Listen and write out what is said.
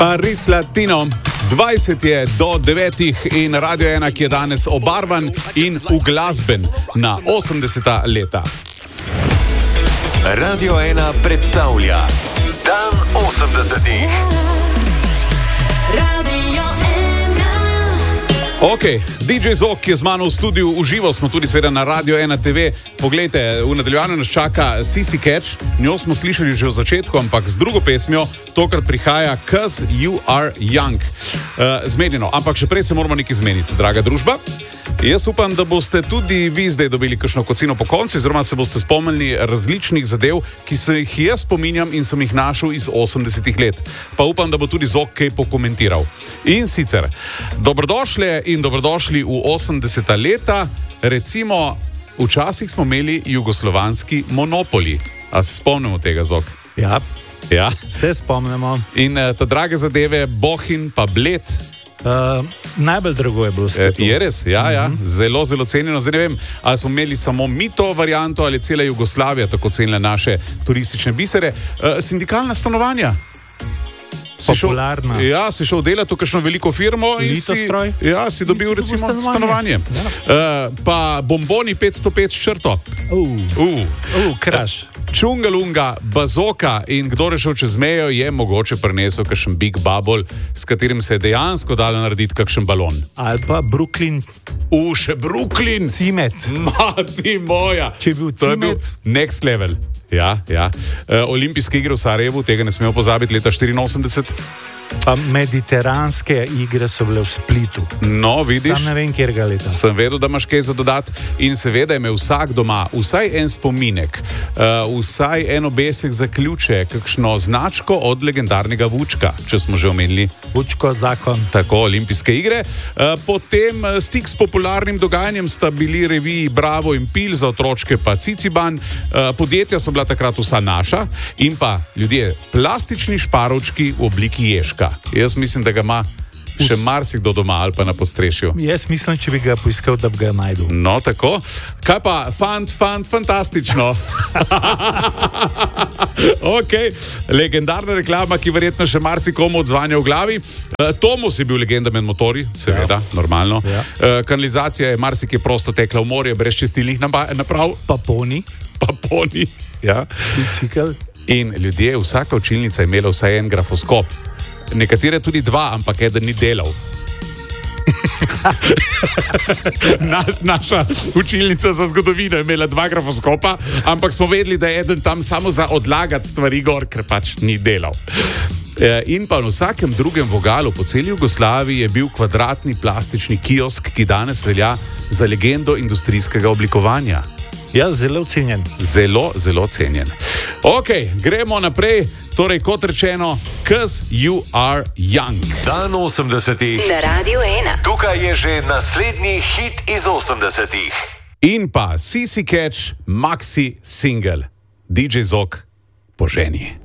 Paris Latino. 20 je do 9 in Radio 1, ki je danes obarvan in uglasben na 80. leta. Radio 1 predstavlja Dan 80. Ok, DJ Zok, ki je z mano v studiu uživo, smo tudi seveda na Radio 1 TV. Poglejte, v nadaljevanju nas čaka Sissy Catch, njo smo slišali že v začetku, ampak z drugo pesmijo, tokrat prihaja 'Cause You Are Young. Zmenjeno, ampak še prej se moramo nekaj zmeniti, draga družba. Jaz upam, da boste tudi vi zdaj dobili kakšno kocino po koncu, oziroma se boste spomnili različnih zadev, ki se jih jaz spominjam in sem jih našel iz 80 let. Pa upam, da bo tudi Zok kaj pokomentiral. In sicer, dobrodošli in dobrodošli v 80. leta. Recimo, včasih smo imeli jugoslovanski monopoli. A se spomnimo tega, Zok? Ja, se spomnimo. In ta drage zadeve, Bohin pa Bled. Najbolj drago je bilo vse to. Je res, ja, zelo, zelo cenjeno. Zdaj ne vem, ali smo imeli samo mi to varianto ali cela Jugoslavija tako cenila naše turistične bisere. Sindikalna stanovanja. Popularna. Si šel delati v kakšno veliko firmo in si dobil recimo stanovanje. Pa bomboni 505 črto. Kraš. Čungalunga, bazoka in kdo je šel čez mejo, je mogoče prinesel kakšen big bubble, s katerim se je dejansko dalo narediti kakšen balon. Ali pa Brooklyn. Še Brooklyn. Cimet. Mati moja. Če je bil to cimet. Je bil next level. Ja. Olimpijske igre v Sarajevu, tega ne smemo pozabiti, leta 84. Pa mediteranske igre so bile v Splitu. No, vidiš. Sam ne vem, kjer ga leta. Sem vedel, da imaš kaj za dodati in seveda je imel vsak doma vsaj en spominek, vsaj en obesek za ključe, kakšno značko od legendarnega Vučka, če smo že omenili. Vučko zakon. Tako, olimpijske igre. Potem stik s popularnim dogajanjem sta bili reviji Bravo in Pil, za otročke pa Ciciban. Podjetja so bila takrat vsa naša in pa ljudje, plastični šparovčki v obliki ježka. Jaz mislim, da ga ima še marsikdo doma ali pa na podstrešju. Jaz mislim, če bi ga poiskal, da bi ga najdel. No, tako. Kaj pa, fantastično. Ok, legendarna reklama, ki verjetno še marsikomu odzvanja v glavi. Tomos je bil legenda med motorji, seveda, normalno. Kanalizacija je marsikje prosto tekla v morje, brez čistilnih naprav. Paponi. Ja. Bicikl. In ljudje, vsaka učilnica je imela vsaj en grafoskop. Nekatere tudi dva, ampak eden ni delal. Naša učilnica za zgodovino je imela 2 grafoskopa, ampak smo vedeli, da je eden tam samo za odlagati stvari gor, ker pač ni delal. In pa na vsakem drugem vogalu po celi Jugoslaviji je bil kvadratni plastični kiosk, ki danes velja za legendo industrijskega oblikovanja. Ja, zelo cenjen. Zelo, zelo cenjen. Ok, gremo naprej. Torej, kot rečeno, 'Cause You Are Young. Dan 80. Na Radio 1. Tukaj je že naslednji hit iz 80. In pa Sissy Catch, maxi single. DJ Zok, poženi.